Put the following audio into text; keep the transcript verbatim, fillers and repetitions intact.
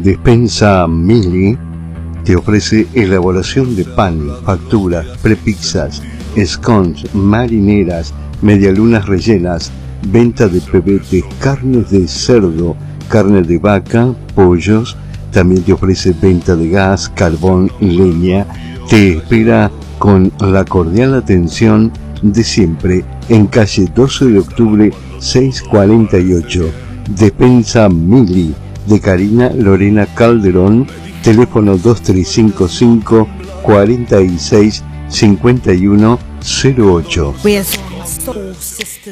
Despensa Mili te ofrece elaboración de pan, facturas, prepizzas, scones, marineras, medialunas rellenas, venta de pebetes, carnes de cerdo, carne de vaca, pollos. También te ofrece venta de gas, carbón, leña. Te espera con la cordial atención de siempre en calle doce de octubre seiscientos cuarenta y ocho. Despensa Mili de Karina Lorena Calderón, teléfono dos tres cinco cinco, cuarenta y seis, cincuenta y uno cero ocho.